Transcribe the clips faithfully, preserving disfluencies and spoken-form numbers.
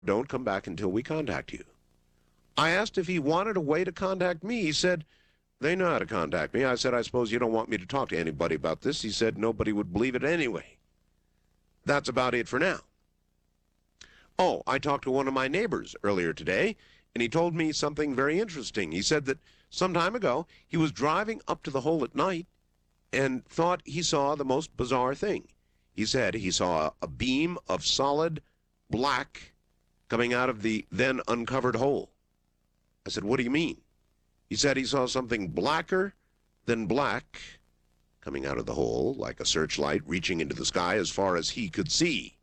don't come back until we contact you. I asked if he wanted a way to contact me. He said, they know how to contact me. I said, I suppose you don't want me to talk to anybody about this. He said, nobody would believe it anyway. That's about it for now. Oh, I talked to one of my neighbors earlier today, and he told me something very interesting. He said that some time ago, he was driving up to the hole at night and thought he saw the most bizarre thing. He said he saw a beam of solid black coming out of the then uncovered hole. I said, what do you mean? He said he saw something blacker than black coming out of the hole, like a searchlight reaching into the sky as far as he could see.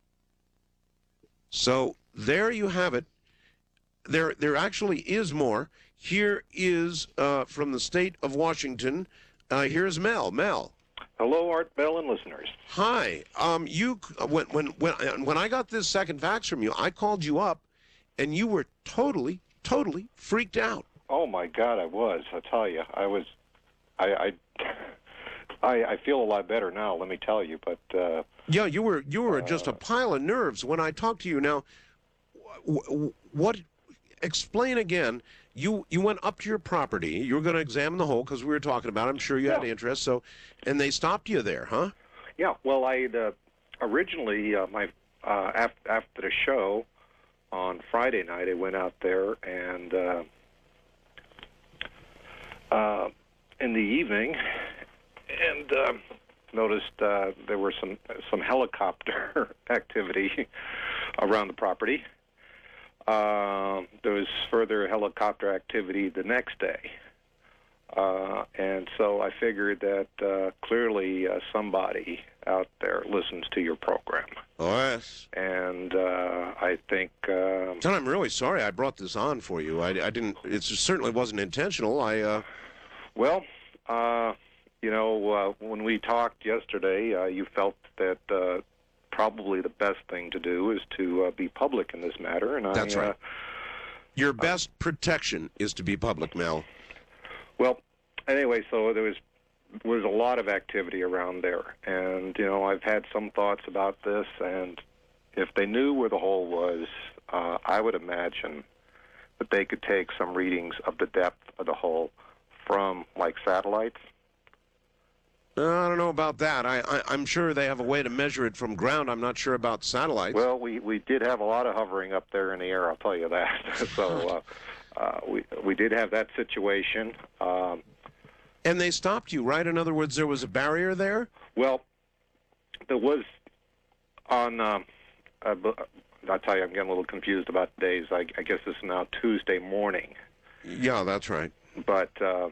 So there you have it. There, there actually is more. Here is uh, from the state of Washington. Uh, here's Mel. Mel. Hello, Art Bell and listeners. Hi. Um, you when when when when I got this second fax from you, I called you up, and you were totally, totally freaked out. Oh my God, I was. I tell you, I was. I I, I, I feel a lot better now. Let me tell you, but. Uh, yeah, you were you were uh, just a pile of nerves when I talked to you. Now, what? Explain again. You you went up to your property. You were going to examine the hole because we were talking about it. I'm sure you had yeah. interest. So, and they stopped you there, huh? Yeah. Well, I uh, originally uh, my uh, after after the show on Friday night, I went out there and uh, uh, in the evening and uh, noticed uh, there were some some helicopter activity around the property. Uh, there was further helicopter activity the next day. Uh, and so I figured that uh, clearly uh, somebody out there listens to your program. Oh, yes. And uh, I think... Um, John, I'm really sorry I brought this on for you. I, I didn't... It certainly wasn't intentional. I... Uh... Well, uh, you know, uh, when we talked yesterday, uh, you felt that... Uh, probably the best thing to do is to uh, be public in this matter. And That's I, right. Uh, Your best uh, protection is to be public, Mel. Well, anyway, so there was was a lot of activity around there. And, you know, I've had some thoughts about this. And if they knew where the hole was, uh, I would imagine that they could take some readings of the depth of the hole from, like, satellites. I don't know about that. I, I, I'm sure they have a way to measure it from ground. I'm not sure about satellites. Well, we, we did have a lot of hovering up there in the air, I'll tell you that. so uh, uh, we we did have that situation. Um, and they stopped you, right? In other words, there was a barrier there? Well, there was on, um, uh, I'll tell you, I'm getting a little confused about days. I, I guess this is now Tuesday morning. Yeah, that's right. But um,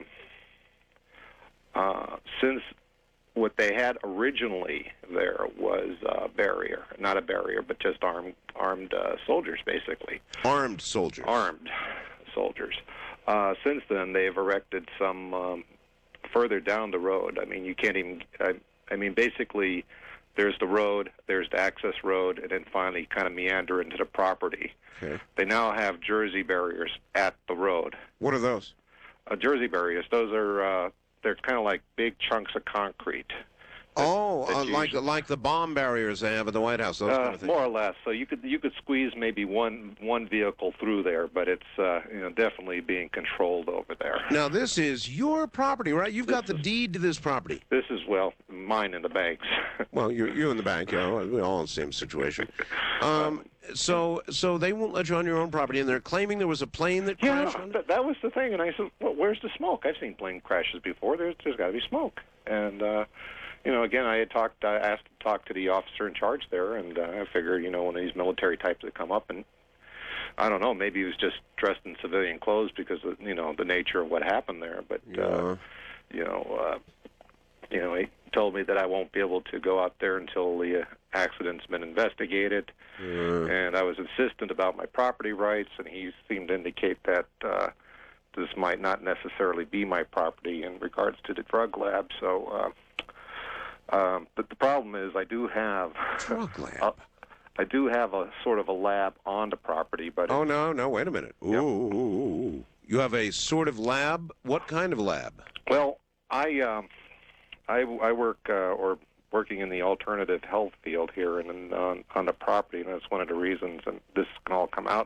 uh, since... what they had originally there was a barrier, not a barrier, but just armed armed uh, soldiers, basically. Armed soldiers. Armed soldiers. Uh, since then, they've erected some um, further down the road. I mean, you can't even. I, I mean, basically, there's the road, there's the access road, and then finally, kind of meander into the property. Okay. They now have Jersey barriers at the road. What are those? Uh, Jersey barriers. Those are. Uh, They're kind of like big chunks of concrete. That, oh, that uh, like like the bomb barriers they have at the White House, those uh, kind of things. More or less. So you could you could squeeze maybe one one vehicle through there, but it's uh, you know definitely being controlled over there. Now this is your property, right? You've this got the is, deed to this property. This is well mine in the banks. Well, you're you in the bank, you know, we're all in the same situation. Um, so so they won't let you on your own property, and they're claiming there was a plane that yeah, crashed on it? Th- that was the thing, and I said, well, where's the smoke? I've seen plane crashes before. There's there's got to be smoke, and. Uh, You know, again, I had talked, I asked to talk to the officer in charge there, and uh, I figured, you know, one of these military types that come up, and I don't know, maybe he was just dressed in civilian clothes because of, you know, the nature of what happened there. But, yeah. uh, you know, uh, you know, he told me that I won't be able to go out there until the uh, accident's been investigated, yeah. and I was insistent about my property rights, and he seemed to indicate that uh, this might not necessarily be my property in regards to the drug lab, so... Uh, Um, but the problem is, I do have drug lab. A, I do have a sort of a lab on the property, but oh no, no, wait a minute. Ooh, yep. ooh, ooh. You have a sort of lab. What kind of lab? Well, I um, I, I work, uh, or working in the alternative health field here and on, on the property, and that's one of the reasons, and this can all come out